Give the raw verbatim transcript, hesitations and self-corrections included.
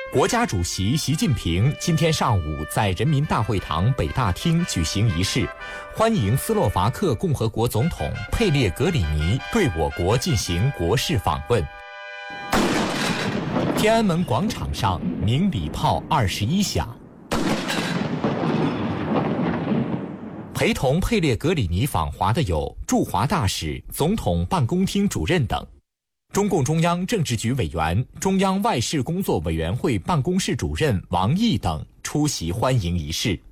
国家主席习近平今天上午在人民大会堂北大厅举行仪式，欢迎斯洛伐克共和国总统佩列格里尼对我国进行国事访问。天安门广场上鸣礼炮二十一响。陪同佩列格里尼访华的有驻华大使、总统办公厅主任等。中共中央政治局委员、中央外事工作委员会办公室主任王毅等出席欢迎仪式。